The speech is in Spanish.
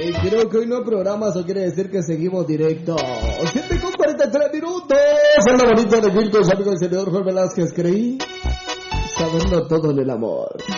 Creo que hoy no hay programa, eso quiere decir que seguimos directo. 7:43 minutos. Es la bonita de Wilton, amigo del señor Juan Velázquez. Creí saberlo todo en el amor.